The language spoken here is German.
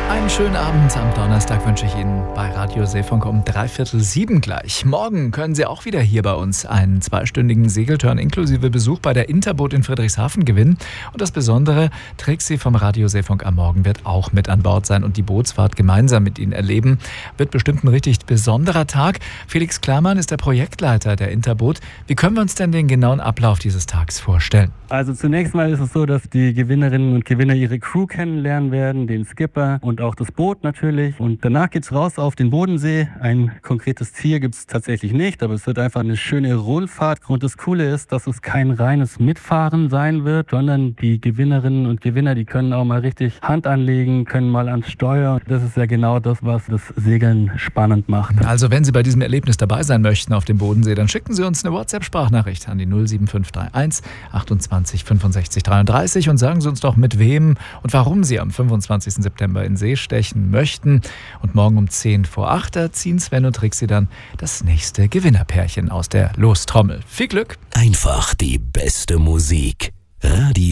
Einen schönen Abend am Donnerstag wünsche ich Ihnen bei Radio Seefunk um 6:45 gleich. Morgen können Sie auch wieder hier bei uns einen 2-stündigen Segeltörn inklusive Besuch bei der Interboot in Friedrichshafen gewinnen. Und das Besondere, Trixie vom Radio Seefunk am Morgen wird auch mit an Bord sein und die Bootsfahrt gemeinsam mit Ihnen erleben. Wird bestimmt ein richtig besonderer Tag. Felix Klarmann ist der Projektleiter der Interboot. Wie können wir uns denn den genauen Ablauf dieses Tags vorstellen? Also zunächst mal ist es so, dass die Gewinnerinnen und Gewinner ihre Crew kennenlernen werden, den Skipper und auch das Boot natürlich. Und danach geht's raus auf den Bodensee. Ein konkretes Ziel gibt's tatsächlich nicht, aber es wird einfach eine schöne Rundfahrt. Und das Coole ist, dass es kein reines Mitfahren sein wird, sondern die Gewinnerinnen und Gewinner, die können auch mal richtig Hand anlegen, können mal ans Steuer. Das ist ja genau das, was das Segeln spannend macht. Also wenn Sie bei diesem Erlebnis dabei sein möchten auf dem Bodensee, dann schicken Sie uns eine WhatsApp-Sprachnachricht an die 07531 28 65 33 und sagen Sie uns doch, mit wem und warum Sie am 25. September in See stechen möchten. Und morgen um 7:50 ziehen Sven und Trixie dann das nächste Gewinnerpärchen aus der Lostrommel. Viel Glück! Einfach die beste Musik. Radio